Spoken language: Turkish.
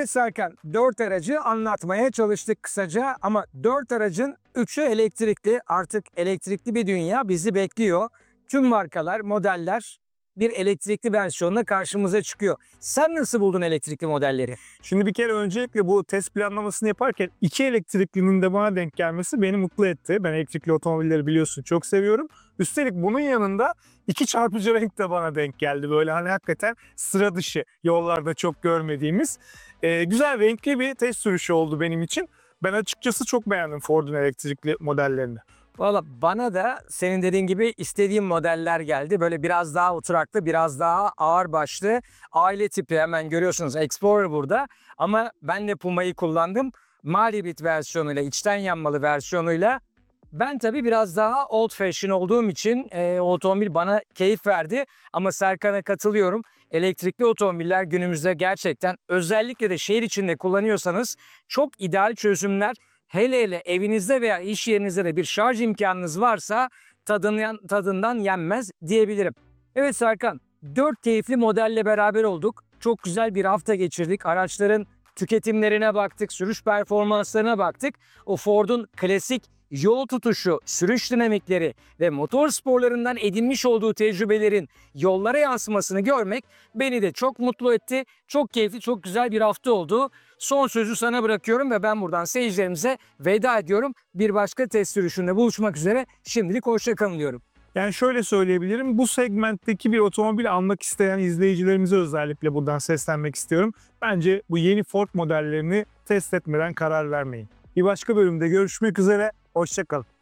Evet Serkan, 4 aracı anlatmaya çalıştık kısaca ama 4 aracın 3'ü elektrikli. Artık elektrikli bir dünya bizi bekliyor. Tüm markalar, modeller bir elektrikli versiyonla karşımıza çıkıyor. Sen nasıl buldun elektrikli modelleri? Şimdi bir kere öncelikle bu test planlamasını yaparken iki elektriklinin de bana denk gelmesi beni mutlu etti. Ben elektrikli otomobilleri biliyorsun çok seviyorum. Üstelik bunun yanında iki çarpıcı renk de bana denk geldi. Böyle hani hakikaten sıra dışı yollarda çok görmediğimiz güzel renkli bir test sürüşü oldu benim için. Ben açıkçası çok beğendim Ford'un elektrikli modellerini. Valla bana da senin dediğin gibi istediğim modeller geldi. Böyle biraz daha oturaklı, biraz daha ağır başlı. Aile tipi hemen görüyorsunuz Explorer burada. Ama ben de Puma'yı kullandım. Malibit versiyonuyla, içten yanmalı versiyonuyla. Ben tabii biraz daha old fashion olduğum için otomobil bana keyif verdi. Ama Serkan'a katılıyorum. Elektrikli otomobiller günümüzde gerçekten özellikle de şehir içinde kullanıyorsanız çok ideal çözümler. Hele evinizde veya iş yerinizde de bir şarj imkanınız varsa tadından yenmez diyebilirim. Evet Serkan, 4 keyifli modelle beraber olduk. Çok güzel bir hafta geçirdik. Araçların tüketimlerine baktık, sürüş performanslarına baktık. O Ford'un klasik yol tutuşu, sürüş dinamikleri ve motor sporlarından edinmiş olduğu tecrübelerin yollara yansımasını görmek beni de çok mutlu etti. Çok keyifli, çok güzel bir hafta oldu. Son sözü sana bırakıyorum ve ben buradan seyircilerimize veda ediyorum. Bir başka test sürüşünde buluşmak üzere. Şimdilik hoşça kalın diyorum. Yani şöyle söyleyebilirim, bu segmentteki bir otomobil almak isteyen izleyicilerimize özellikle buradan seslenmek istiyorum. Bence bu yeni Ford modellerini test etmeden karar vermeyin. Bir başka bölümde görüşmek üzere, hoşça kalın.